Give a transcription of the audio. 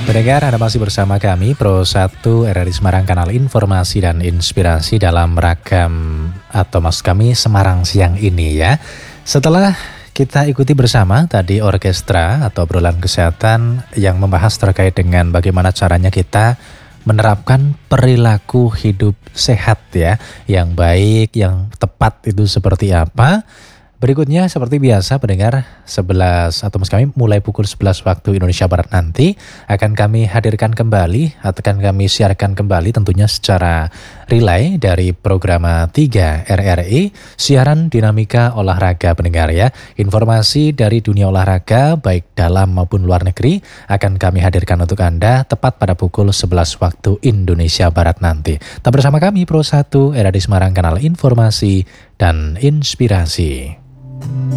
Pendengar, Anda masih bersama kami Pro 1 RRI Semarang, kanal informasi dan inspirasi dalam ragam atau maksud kami Semarang siang ini ya. Setelah kita ikuti bersama tadi orkestra atau obrolan kesehatan yang membahas terkait dengan bagaimana caranya kita menerapkan perilaku hidup sehat ya, yang baik, yang tepat itu seperti apa. Berikutnya seperti biasa pendengar 11 atau maksud kami mulai pukul 11 waktu Indonesia Barat nanti akan kami hadirkan kembali atau akan kami siarkan kembali tentunya secara relay dari program 3 RRI siaran dinamika olahraga pendengar ya. Informasi dari dunia olahraga baik dalam maupun luar negeri akan kami hadirkan untuk Anda tepat pada pukul 11 waktu Indonesia Barat nanti. Tetap bersama kami Pro 1 RRI Semarang, kanal informasi dan inspirasi.